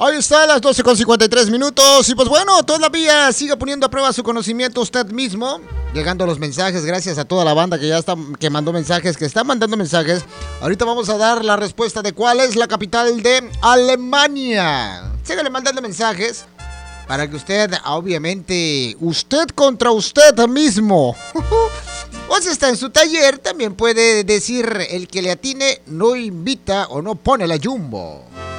Ahí está, las 12:53 y pues bueno, todavía siga poniendo a prueba su conocimiento usted mismo. Llegando los mensajes, gracias a toda la banda que ya está, que mandó mensajes, que está mandando mensajes. Ahorita vamos a dar la respuesta de cuál es la capital de Alemania. Sígale mandando mensajes para que usted, obviamente, usted contra usted mismo. O si está en su taller, también puede decir: el que le atine no invita o no pone la jumbo.